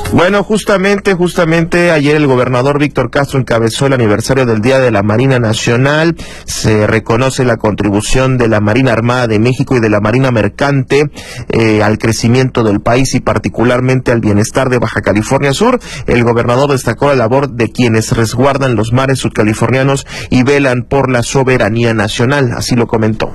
Bueno, justamente ayer el gobernador Víctor Castro encabezó el aniversario del Día de la Marina Nacional. Se reconoce la contribución de la Marina Armada de México y de la Marina Mercante al crecimiento del país y particularmente al bienestar de Baja California Sur. El gobernador destacó la labor de quienes resguardan los mares sudcalifornianos y velan por la soberanía nacional. Así lo comentó.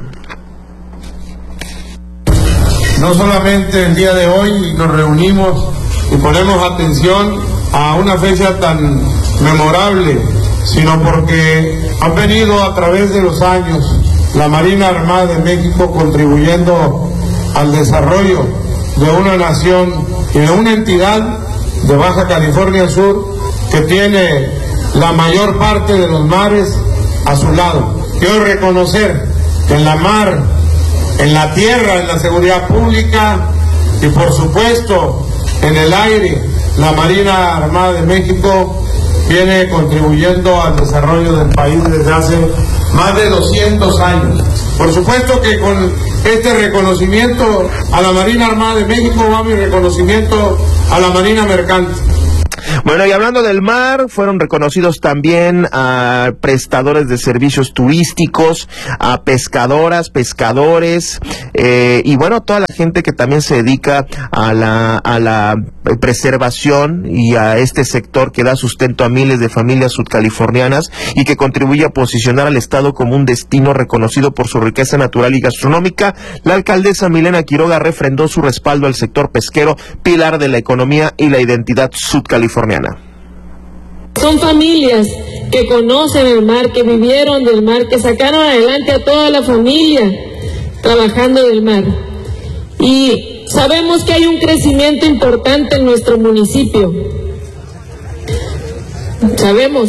No solamente el día de hoy nos reunimos y ponemos atención a una fecha tan memorable, sino porque han venido a través de los años la Marina Armada de México contribuyendo al desarrollo de una nación y de una entidad de Baja California Sur que tiene la mayor parte de los mares a su lado. Quiero reconocer que en la mar, en la tierra, en la seguridad pública y por supuesto en el aire, la Marina Armada de México viene contribuyendo al desarrollo del país desde hace más de 200 años. Por supuesto que con este reconocimiento a la Marina Armada de México va mi reconocimiento a la Marina Mercante. Bueno, y hablando del mar, fueron reconocidos también a prestadores de servicios turísticos, a pescadoras, pescadores, y bueno, toda la gente que también se dedica a la preservación y a este sector que da sustento a miles de familias sudcalifornianas y que contribuye a posicionar al estado como un destino reconocido por su riqueza natural y gastronómica. La alcaldesa Milena Quiroga refrendó su respaldo al sector pesquero, pilar de la economía y la identidad sudcaliforniana. Son familias que conocen el mar, que vivieron del mar, que sacaron adelante a toda la familia trabajando del mar. Y sabemos que hay un crecimiento importante en nuestro municipio. Sabemos,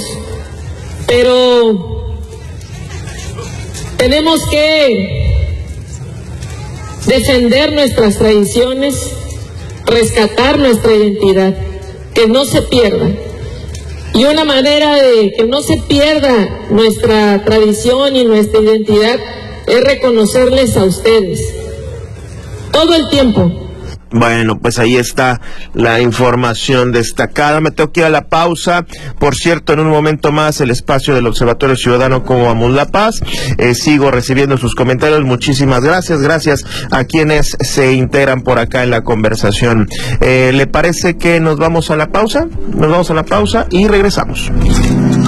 pero tenemos que defender nuestras tradiciones, rescatar nuestra identidad, que no se pierda. Y una manera de que no se pierda nuestra tradición y nuestra identidad es reconocerles a ustedes todo el tiempo. Bueno, pues ahí está la información destacada. Me tengo que ir a la pausa. Por cierto, en un momento más el espacio del Observatorio Ciudadano como Amos La Paz. Sigo recibiendo sus comentarios. Muchísimas gracias. Gracias a quienes se integran por acá en la conversación. ¿Le parece que nos vamos a la pausa? Nos vamos a la pausa y regresamos.